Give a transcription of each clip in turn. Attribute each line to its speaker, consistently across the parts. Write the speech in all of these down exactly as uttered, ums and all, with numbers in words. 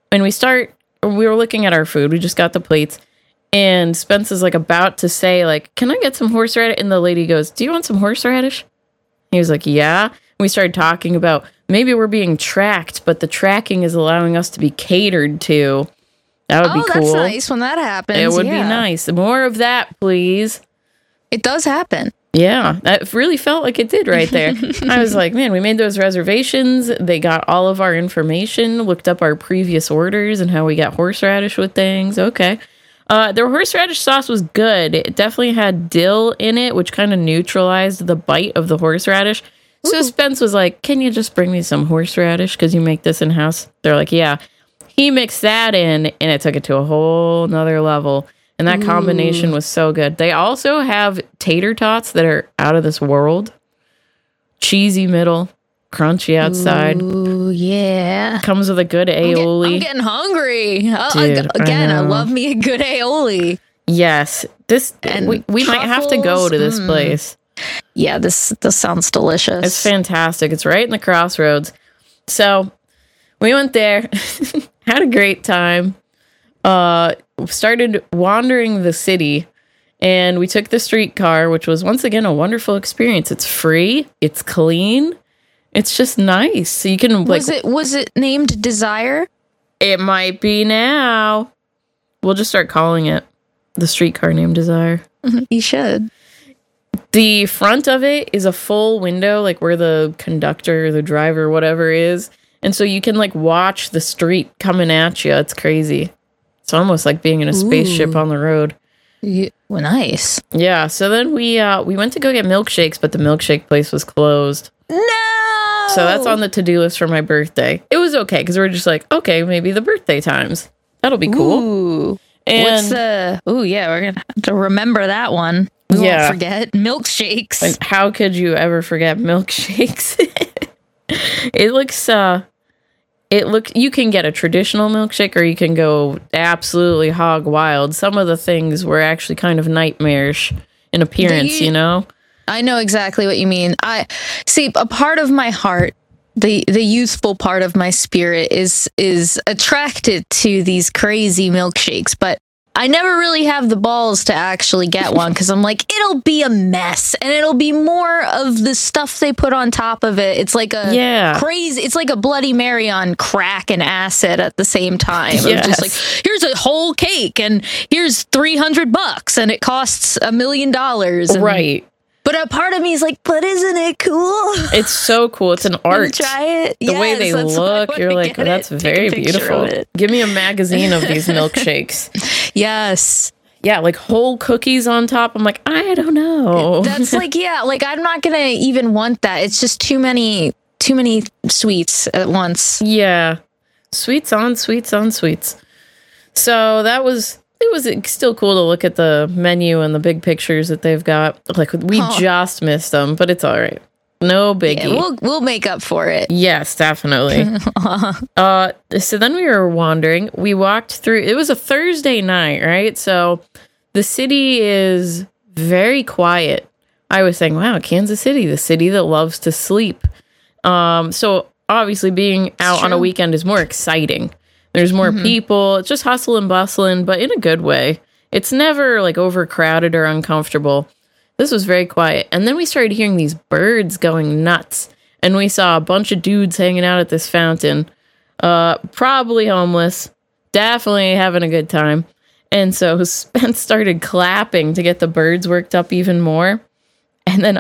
Speaker 1: and we start, we were looking at our food. We just got the plates. And Spence is like about to say, like, can I get some horseradish? And the lady goes, do you want some horseradish? He was like, yeah. And we started talking about maybe we're being tracked, but the tracking is allowing us to be catered to. That would
Speaker 2: oh,
Speaker 1: be cool.
Speaker 2: That's nice when that happens.
Speaker 1: It would
Speaker 2: yeah.
Speaker 1: be nice. More of that, please.
Speaker 2: It does happen.
Speaker 1: Yeah, that really felt like it did right there. I was like, man, we made those reservations. They got all of our information, looked up our previous orders and how we got horseradish with things. Okay. Uh, their horseradish sauce was good. It definitely had dill in it, which kind of neutralized the bite of the horseradish. Ooh. So Spence was like, can you just bring me some horseradish because you make this in-house? They're like, yeah. He mixed that in, and it took it to a whole nother level. And that combination Ooh. was so good. They also have tater tots that are out of this world. Cheesy middle, crunchy outside.
Speaker 2: Ooh, yeah.
Speaker 1: Comes with a good aioli.
Speaker 2: I'm, get, I'm getting hungry.
Speaker 1: Dude,
Speaker 2: uh, again, I,
Speaker 1: I
Speaker 2: love me a good aioli.
Speaker 1: Yes. This
Speaker 2: and
Speaker 1: we, we might have to go to this mm. place.
Speaker 2: Yeah, this this sounds delicious.
Speaker 1: It's fantastic. It's right in the crossroads. So we went there, had a great time. Uh, started wandering the city, and we took the streetcar, which was once again a wonderful experience. It's free, it's clean, it's just nice. So you can like.
Speaker 2: Was it was it named Desire?
Speaker 1: It might be now. We'll just start calling it the streetcar named Desire.
Speaker 2: You should.
Speaker 1: The front of it is a full window, like where the conductor, the driver, whatever is, and so you can like watch the street coming at you. It's crazy. It's almost like being in a spaceship Ooh. on the road.
Speaker 2: Yeah, well, nice.
Speaker 1: Yeah, so then we uh, we went to go get milkshakes, but the milkshake place was closed.
Speaker 2: No!
Speaker 1: So that's on the to-do list for my birthday. It was okay, because we we're just like, okay, maybe the birthday times. That'll be cool.
Speaker 2: Ooh.
Speaker 1: And
Speaker 2: What's the... Ooh, yeah, we're going to have to remember that one. We
Speaker 1: yeah.
Speaker 2: won't forget. Milkshakes.
Speaker 1: And how could you ever forget milkshakes? It looks... uh. It look you can get a traditional milkshake or you can go absolutely hog wild. Some of the things were actually kind of nightmarish in appearance, you, you know?
Speaker 2: I know exactly what you mean. I see a part of my heart, the the youthful part of my spirit is is attracted to these crazy milkshakes, but I never really have the balls to actually get one because I'm like, it'll be a mess and it'll be more of the stuff they put on top of it. It's like a
Speaker 1: yeah.
Speaker 2: crazy, it's like a Bloody Mary on crack and acid at the same time.
Speaker 1: Yes.
Speaker 2: Just like, here's a whole cake and here's three hundred bucks and it costs a million dollars.
Speaker 1: Right.
Speaker 2: But a part of me is like, but isn't it cool?
Speaker 1: It's so cool. It's an art.
Speaker 2: Try it.
Speaker 1: The
Speaker 2: yes,
Speaker 1: way they look, you're like, oh, that's
Speaker 2: it.
Speaker 1: very beautiful. Give me a magazine of these milkshakes.
Speaker 2: Yes.
Speaker 1: Yeah, like whole cookies on top. I'm like, I don't know.
Speaker 2: That's like, yeah, like I'm not going to even want that. It's just too many, too many sweets at once.
Speaker 1: Yeah. Sweets on sweets on sweets. So that was... It was still cool to look at the menu and the big pictures that they've got. Like, we oh. just missed them, but it's all right. No biggie.
Speaker 2: Yeah, we'll, we'll make up for it.
Speaker 1: Yes, definitely. uh, so then we were wandering. We walked through. It was a Thursday night, right? So the city is very quiet. I was saying, wow, Kansas City, the city that loves to sleep. Um, so obviously being out on a weekend is more exciting. There's more mm-hmm. people. It's just hustle and bustling, but in a good way. It's never like overcrowded or uncomfortable. This was very quiet. And then we started hearing these birds going nuts. And we saw a bunch of dudes hanging out at this fountain. Uh, probably homeless. Definitely having a good time. And so Spence started clapping to get the birds worked up even more. And then,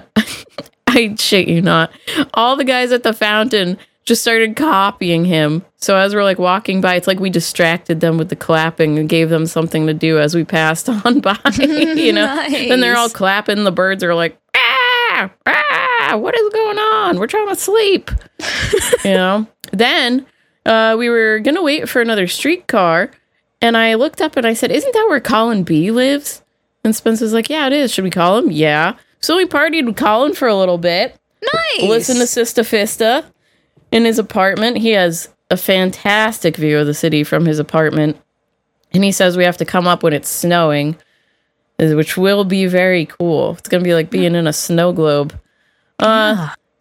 Speaker 1: I shit you not, all the guys at the fountain just started copying him. So as we're like walking by, it's like we distracted them with the clapping and gave them something to do as we passed on by, you know?
Speaker 2: Nice.
Speaker 1: Then they're all clapping. The birds are like, ah, ah, what is going on? We're trying to sleep, you know? Then uh, we were going to wait for another streetcar. And I looked up and I said, isn't that where Colin B lives? And Spence was like, yeah, it is. Should we call him? Yeah. So we partied with Colin for a little bit.
Speaker 2: Nice.
Speaker 1: Listen to Sista Fista. In his apartment, he has a fantastic view of the city from his apartment. And he says we have to come up when it's snowing, which will be very cool. It's going to be like being in a snow globe. Uh,
Speaker 2: yeah.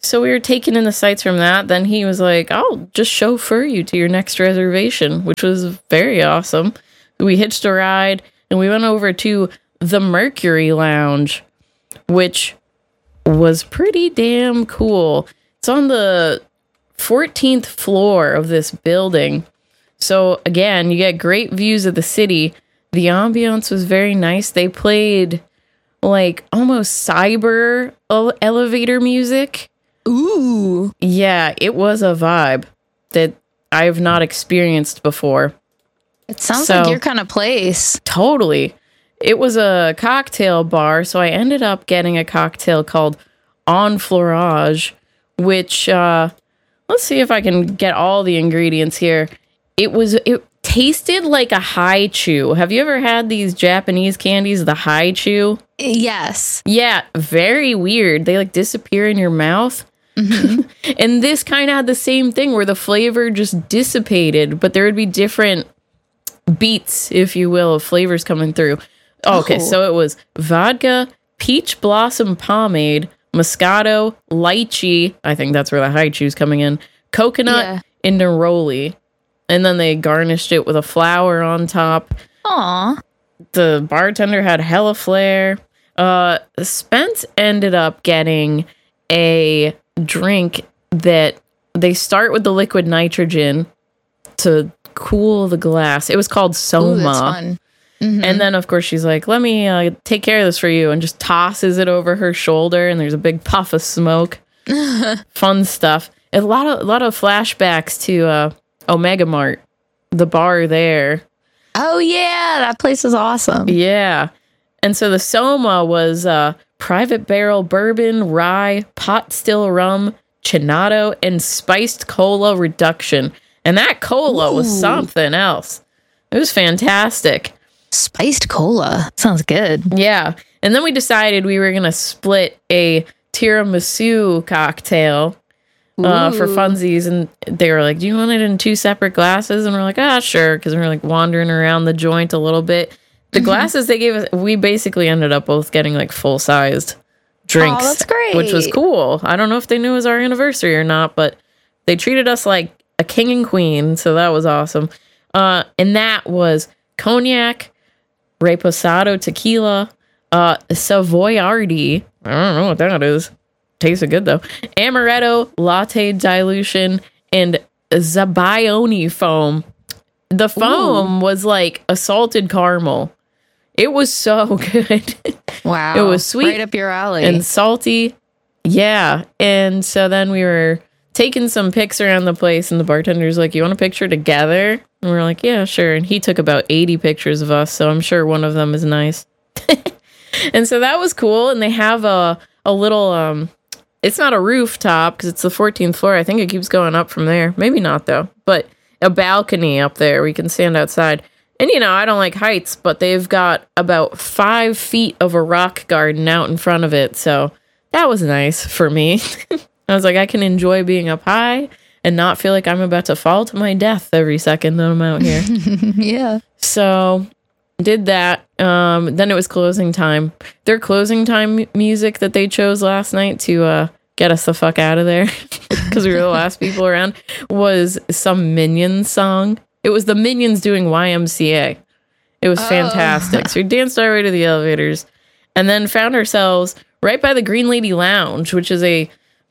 Speaker 1: so we were taking in the sights from that. Then he was like, I'll just chauffeur you to your next reservation, which was very awesome. We hitched a ride and we went over to the Mercury Lounge, which was pretty damn cool. It's on the fourteenth floor of this building. So again, you get great views of the city. The ambiance was very nice. They played like almost cyber ele- elevator music.
Speaker 2: Ooh.
Speaker 1: Yeah, it was a vibe that I have not experienced before.
Speaker 2: It sounds
Speaker 1: So-
Speaker 2: like your kind of place.
Speaker 1: Totally. It was a cocktail bar, so I ended up getting a cocktail called Enfleurage, which, uh, let's see if I can get all the ingredients here. It was, it tasted like a Haichu. Have you ever had these Japanese candies, the Haichu?
Speaker 2: Yes.
Speaker 1: Yeah, very weird. They like disappear in your mouth.
Speaker 2: Mm-hmm.
Speaker 1: And this kind of had the same thing where the flavor just dissipated, but there would be different beats, if you will, of flavors coming through. Oh, okay,
Speaker 2: Oh.
Speaker 1: so it was vodka, peach blossom pomade, Moscato, lychee, I think that's where the Haichu's coming in, coconut,
Speaker 2: Yeah.
Speaker 1: and neroli. And then they garnished it with a flower on top.
Speaker 2: Aw.
Speaker 1: The bartender had hella flair. Uh, Spence ended up getting a drink that they start with the liquid nitrogen to cool the glass. It was called Soma.
Speaker 2: Ooh, that's fun. Mhm.
Speaker 1: And then, of course, she's like, let me uh, take care of this for you, and just tosses it over her shoulder, and there's a big puff of smoke. Fun stuff. A lot of, a lot of flashbacks to uh, Omega Mart, the bar there.
Speaker 2: Oh, yeah. That place is awesome.
Speaker 1: Yeah. And so the Soma was uh, private barrel bourbon, rye, pot still rum, Chinato, and spiced cola reduction. And that cola was
Speaker 2: Ooh.
Speaker 1: something else. It was fantastic.
Speaker 2: Spiced cola. Sounds good.
Speaker 1: Yeah. And then we decided we were going to split a tiramisu cocktail uh, for
Speaker 2: Ooh.
Speaker 1: funsies. And they were like, do you want it in two separate glasses? And we're like, ah, sure. Because we were like wandering around the joint a little bit. The glasses they gave us, we basically ended up both getting like full sized drinks.
Speaker 2: Oh, that's great.
Speaker 1: Which was cool. I don't know if they knew it was our anniversary or not, but they treated us like a king and queen. So that was awesome. Uh, and that was cognac, reposado tequila, uh, Savoyardi. I don't know what that is. Tasted good though. Amaretto, latte dilution, and Zabaione foam. The foam was like a salted caramel. It was so good.
Speaker 2: Wow.
Speaker 1: It was sweet
Speaker 2: Right up your alley.
Speaker 1: and salty. Yeah. And so then we were taking some pics around the place, and the bartender's like, you want a picture together? And we are like, yeah, sure. And he took about eighty pictures of us, so I'm sure one of them is nice. And so that was cool. And they have a, a little, um, it's not a rooftop because it's the fourteenth floor. I think it keeps going up from there. Maybe not, though. But a balcony up there. We can stand outside. And, you know, I don't like heights, but they've got about five feet of a rock garden out in front of it. So that was nice for me. I was like, I can enjoy being up high and not feel like I'm about to fall to my death every second that I'm out here.
Speaker 2: yeah.
Speaker 1: So did that. Um, then it was closing time. Their closing time mu- music that they chose last night to uh, get us the fuck out of there because we were the last people around was some Minions song. It was the Minions doing Y M C A. It was
Speaker 2: Oh.
Speaker 1: fantastic. So we danced our way to the elevators and then found ourselves right by the Green Lady Lounge, which is a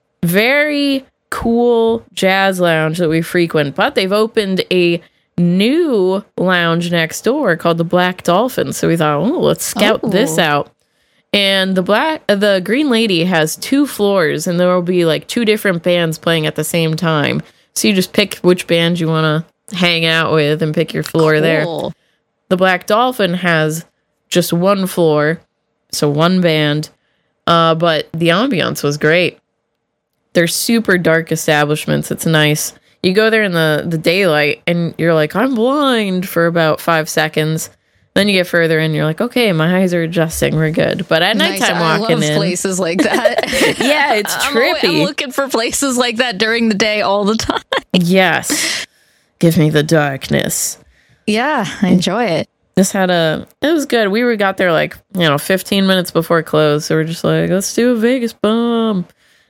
Speaker 1: very cool jazz lounge that we frequent. But they've opened a new lounge next door called the Black Dolphin. So we thought, oh, let's scout
Speaker 2: Oh.
Speaker 1: this out. And the black, uh, the Green Lady has two floors, and there will be like two different bands playing at the same time. So you just pick which band you want to hang out with and pick your floor there.
Speaker 2: Cool.
Speaker 1: The Black Dolphin has just one floor, so one band, uh, but the ambiance was great. They're super dark establishments. It's nice. You go there in the, the daylight, and you're like, I'm blind for about five seconds. Then you get further in, you're like, okay, my eyes are adjusting. We're good. But at
Speaker 2: Nice.
Speaker 1: nighttime
Speaker 2: I
Speaker 1: walking
Speaker 2: love
Speaker 1: in,
Speaker 2: places like that.
Speaker 1: yeah, it's
Speaker 2: I'm, always,
Speaker 1: trippy.
Speaker 2: I'm looking for places like that during the day all the time.
Speaker 1: Yes, give me the darkness.
Speaker 2: Yeah, I enjoy it.
Speaker 1: This had a, it was good. We were got there like, you know, fifteen minutes before it closed. So we're just like, let's do a Vegas bomb.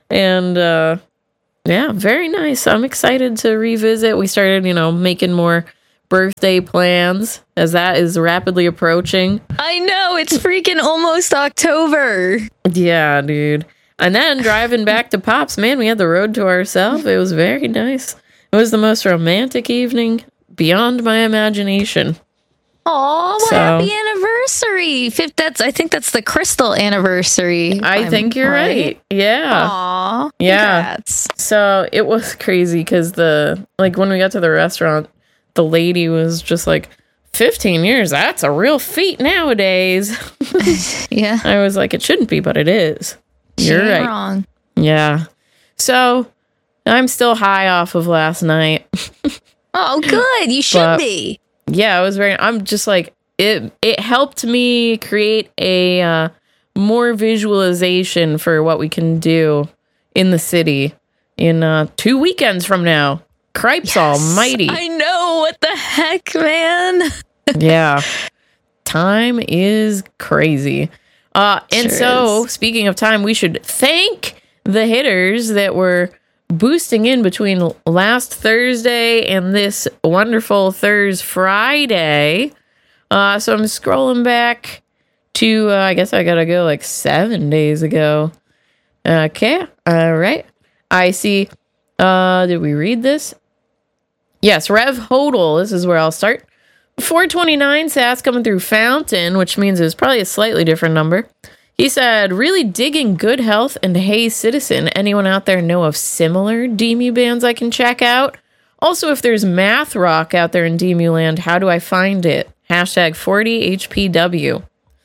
Speaker 1: And uh, yeah, very nice. I'm excited to revisit. We started, you know, making more birthday plans as that is rapidly approaching.
Speaker 2: I know, it's freaking almost October.
Speaker 1: Yeah, dude. And then driving back to Pops, man, we had the road to ourselves. It was very nice. It was the most romantic evening beyond my imagination.
Speaker 2: Oh, well,
Speaker 1: So-
Speaker 2: happy anniversary! Fifth, that's I think that's the Crystal anniversary.
Speaker 1: I
Speaker 2: I'm
Speaker 1: think you're right. Yeah.
Speaker 2: Aw,
Speaker 1: Yeah.
Speaker 2: congrats.
Speaker 1: So it was crazy because the, like, when we got to the restaurant, the lady was just like, fifteen years, that's a real feat nowadays.
Speaker 2: Yeah,
Speaker 1: I was like, it shouldn't be, but it is.
Speaker 2: she
Speaker 1: You're
Speaker 2: ain't
Speaker 1: right.
Speaker 2: wrong.
Speaker 1: Yeah. So I'm still high off of last night.
Speaker 2: Oh, good. You should
Speaker 1: But-
Speaker 2: be.
Speaker 1: Yeah, it was very, I'm just like, it, it helped me create a uh, more visualization for what we can do in the city in uh, two weekends from now. Cripes almighty.
Speaker 2: I know. What the heck, man?
Speaker 1: Yeah. Time is crazy. Uh, and
Speaker 2: Sure
Speaker 1: so,
Speaker 2: is.
Speaker 1: speaking of time, we should thank the hitters that were boosting in between last Thursday and this wonderful Thursday Friday. Uh, so I'm scrolling back to, uh, I guess I gotta go like seven days ago. Okay. All right. I see. Uh, did we read this? Yes, Rev Hodel. This is where I'll start. four twenty-nine sats coming through Fountain, which means it's probably a slightly different number. He said, really digging Good Health and Hey Citizen. Anyone out there know of similar D M U bands I can check out? Also, if there's math rock out there in D M U land, how do I find it? Hashtag forty H P W.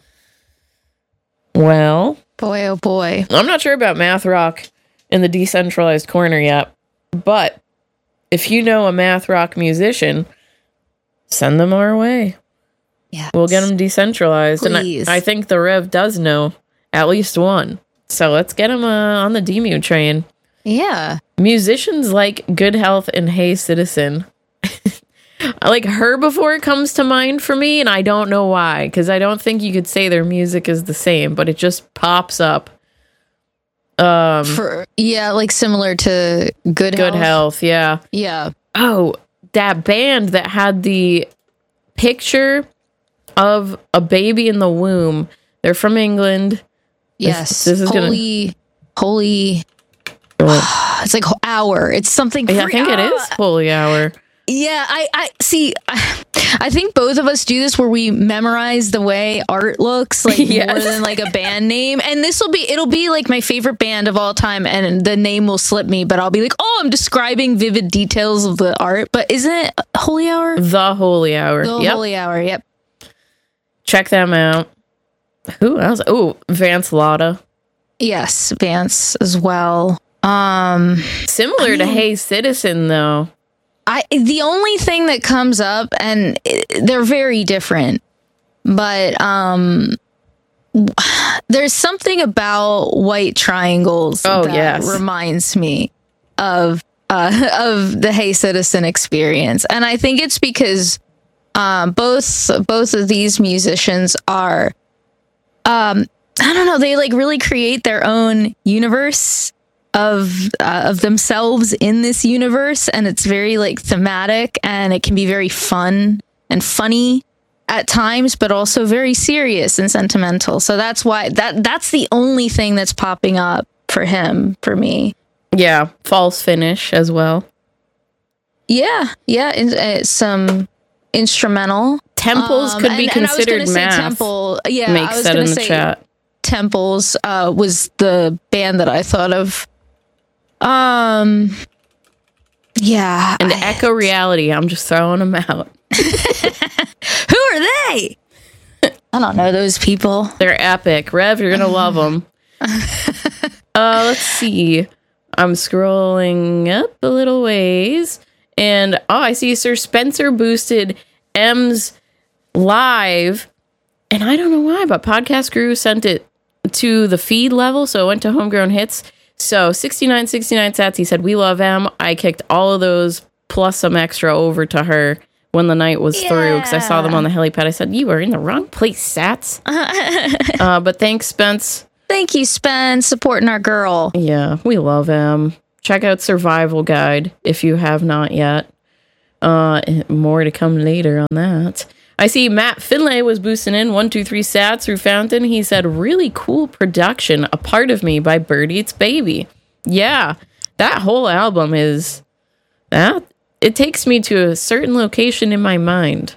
Speaker 1: Well,
Speaker 2: Boy, oh boy.
Speaker 1: I'm not sure about math rock in the decentralized corner yet, but if you know a math rock musician, send them our way.
Speaker 2: Yeah,
Speaker 1: We'll get them decentralized.
Speaker 2: Please.
Speaker 1: And I, I think the Rev does know at least one. So let's get them uh, on the D M U train.
Speaker 2: Yeah.
Speaker 1: Musicians like Good Health and Hey Citizen. I like Herbivore comes to mind for me, and I don't know why, because I don't think you could say their music is the same, but it just pops up. Um,
Speaker 2: For yeah, like similar to Good
Speaker 1: Good
Speaker 2: Health.
Speaker 1: Health, yeah.
Speaker 2: Yeah.
Speaker 1: Oh, that band that had the picture of a baby in the womb. They're from England.
Speaker 2: Yes.
Speaker 1: this is gonna-
Speaker 2: holy, holy. It's like hour. It's something.
Speaker 1: Yeah, I
Speaker 2: free-
Speaker 1: think it is
Speaker 2: Ah!
Speaker 1: Holy Hour.
Speaker 2: Yeah, I, I see. I, I think both of us do this where we memorize the way art looks, like more
Speaker 1: Yes.
Speaker 2: than like a band name. And this will be, it'll be like my favorite band of all time, and the name will slip me, but I'll be like, oh, I'm describing vivid details of the art. But isn't it Holy Hour?
Speaker 1: The Holy Hour.
Speaker 2: The
Speaker 1: Yep.
Speaker 2: Holy Hour. Yep.
Speaker 1: Check them out. Who else? Oh, Vance Lotta.
Speaker 2: Yes, Vance as well. Um,
Speaker 1: Similar to Hey Citizen, though.
Speaker 2: I the only thing that comes up, and it, they're very different, but um, there's something about White Triangles
Speaker 1: Oh,
Speaker 2: that
Speaker 1: yes.
Speaker 2: reminds me of uh, of the Hey Citizen experience, and I think it's because um, both both of these musicians are, um, I don't know, they like really create their own universe of uh, of themselves in this universe, and it's very like thematic, and it can be very fun and funny at times, but also very serious and sentimental. So that's why that that's the only thing that's popping up for him for me.
Speaker 1: Yeah, False Finish as well.
Speaker 2: Yeah, yeah, in, uh, some instrumental
Speaker 1: Temples
Speaker 2: Um,
Speaker 1: could be
Speaker 2: and- and I was
Speaker 1: considered
Speaker 2: gonna say
Speaker 1: math.
Speaker 2: Temple, yeah, I
Speaker 1: Makes
Speaker 2: was
Speaker 1: that
Speaker 2: gonna
Speaker 1: in the
Speaker 2: say
Speaker 1: chat.
Speaker 2: Temples uh, was the band that I thought of. Um, yeah.
Speaker 1: And
Speaker 2: I-
Speaker 1: Echo Reality. I'm just throwing them out.
Speaker 2: who are they? I don't know those people.
Speaker 1: They're epic. Rev, you're going to love them. uh, let's see. I'm scrolling up a little ways. And, oh, I see Sir Spencer boosted M's live. And I don't know why, but Podcast Guru sent it to the feed level. So it went to Homegrown Hits. So sixty-nine sixty-nine sats. He said, we love M. I kicked all of those plus some extra over to her when the night was through, because I saw them on the helipad. I said, you were in the wrong place, sats. uh, but thanks, Spence.
Speaker 2: Thank you, Spen, supporting our girl.
Speaker 1: Yeah, we love him. Check out Survival Guide if you have not yet. Uh, more to come later on that. I see Matt Finlay was boosting in one two three sats through Fountain. He said, really cool production, A Part of Me by Bird Eats Baby. Yeah, that whole album is... that. It takes me to a certain location in my mind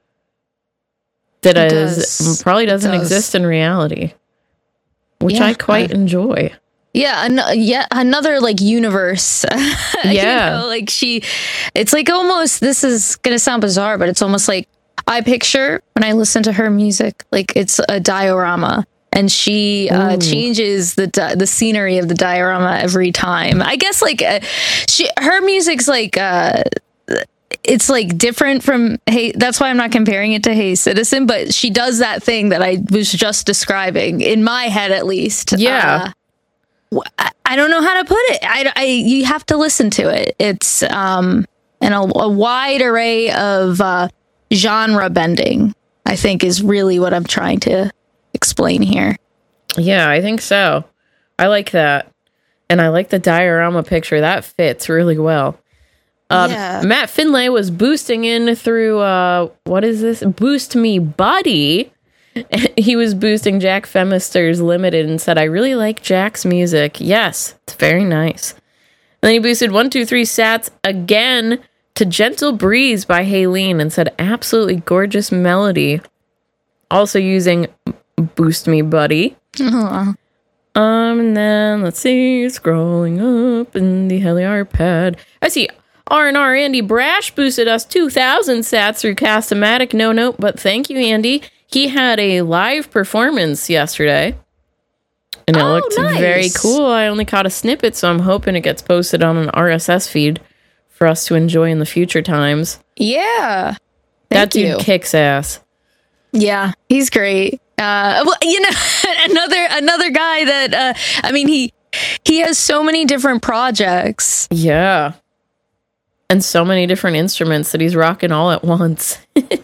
Speaker 1: that
Speaker 2: It
Speaker 1: is
Speaker 2: does.
Speaker 1: probably doesn't
Speaker 2: It does.
Speaker 1: exist in reality, which
Speaker 2: Yeah,
Speaker 1: I quite
Speaker 2: I-
Speaker 1: enjoy.
Speaker 2: Yeah, an- yeah, another like universe. You
Speaker 1: Yeah.
Speaker 2: know, like she, it's like almost. This is gonna sound bizarre, but it's almost like I picture when I listen to her music, like it's a diorama, and she uh,
Speaker 1: Ooh.
Speaker 2: changes the di- the scenery of the diorama every time. I guess like uh, she, her music's like. Uh, it's like different from Hey, that's why I'm not comparing it to Hey Citizen, but she does that thing that I was just describing in my head, at least.
Speaker 1: Yeah.
Speaker 2: Uh, I, I don't know how to put it. I, I you have to listen to it. It's um and a, a wide array of uh, genre bending, I think, is really what I'm trying to explain here.
Speaker 1: Yeah, I think so. I like that. And I like the diorama picture. That fits really well. Um,
Speaker 2: Yeah.
Speaker 1: Matt Finlay was boosting in through, uh, what is this? Boost Me Buddy. He was boosting Jack Femister's Limited and said, I really like Jack's music. Yes, it's very nice. And then he boosted one two three sats again to Gentle Breeze by Haleen and said, absolutely gorgeous melody. Also using Boost Me Buddy.
Speaker 2: Aw.
Speaker 1: Um, and then let's see, scrolling up in the Heliar pad. I see R and R Andy Brash boosted us two thousand sats through Cast-O-Matic. No note, but thank you, Andy. He had a live performance yesterday, and it
Speaker 2: Oh,
Speaker 1: looked
Speaker 2: nice.
Speaker 1: very cool. I only caught a snippet, so I'm hoping it gets posted on an R S S feed for us to enjoy in the future times.
Speaker 2: Yeah.
Speaker 1: That
Speaker 2: Thank
Speaker 1: dude
Speaker 2: you.
Speaker 1: kicks ass.
Speaker 2: Yeah, he's great. Uh, well, you know, another another guy that uh, I mean, he he has so many different projects.
Speaker 1: Yeah. And so many different instruments that he's rocking all at once.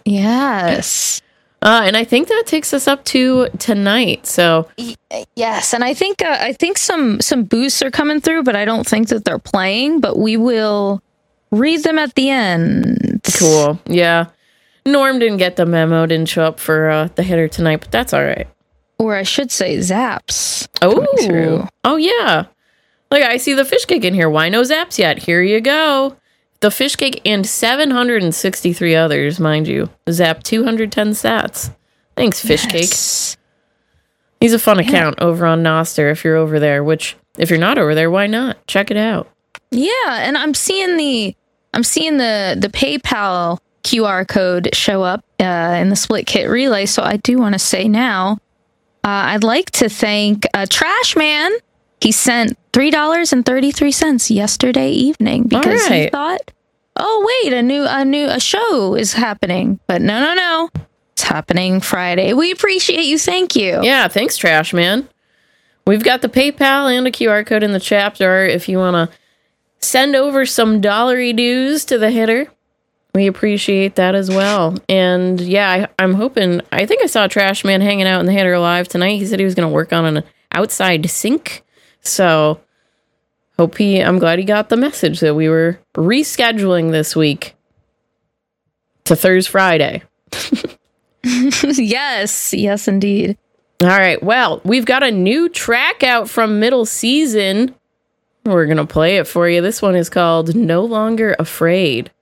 Speaker 2: Yes,
Speaker 1: Uh, and I think that takes us up to tonight. So
Speaker 2: yes, and I think uh, I think some some boosts are coming through, but I don't think that they're playing. But we will read them at the end.
Speaker 1: cool. Yeah. Norm didn't get the memo, didn't show up for uh, the hitter tonight, but that's all right.
Speaker 2: Or I should say, zaps.
Speaker 1: Oh,
Speaker 2: coming through.
Speaker 1: oh yeah. Look, I see the fish cake in here. Why no zaps yet? Here you go. The fish cake and seven hundred sixty-three others, mind you. Zap two hundred ten sats. Thanks, fish cake.
Speaker 2: Yes.
Speaker 1: He's a fun account over on Noster if you're over there, which if you're not over there, why not? Check it out.
Speaker 2: Yeah, and I'm seeing the I'm seeing the the PayPal Q R code show up uh, in the Split Kit Relay. So I do want to say now, uh, I'd like to thank uh, Trash Man. He sent three dollars and thirty three cents yesterday evening because he
Speaker 1: right.
Speaker 2: thought, "Oh wait, a new a new a show is happening." But no, no, no, it's happening Friday. We appreciate you. Thank you.
Speaker 1: Yeah, thanks, Trash Man. We've got the PayPal and a Q R code in the chapter if you want to send over some dollary dues to the hitter. We appreciate that as well. And yeah, I, I'm hoping, I think I saw Trash Man hanging out in the hitter live tonight. He said he was going to work on an outside sink. So hope he, I'm glad he got the message that we were rescheduling this week to Thursday, Friday.
Speaker 2: yes, yes, indeed.
Speaker 1: All right. Well, we've got a new track out from Middle Season. We're going to play it for you. This one is called No Longer Afraid.